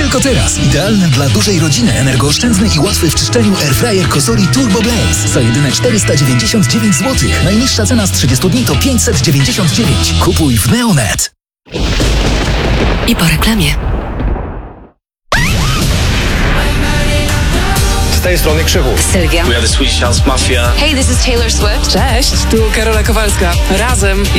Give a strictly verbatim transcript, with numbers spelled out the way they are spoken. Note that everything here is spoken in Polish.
Tylko teraz. Idealny dla dużej rodziny, energooszczędny i łatwy w czyszczeniu airfryer Cosori Turbo Blaze. Za jedyne czterysta dziewięćdziesiąt dziewięć złotych. Najniższa cena z trzydziestu dni to pięćset dziewięćdziesiąt dziewięć. Kupuj w Neonet. I po reklamie. Z tej strony Krzychu. Sylwia. We are the Swedish House Mafia. Hey, this is Taylor Swift. Cześć, tu Karola Kowalska. Razem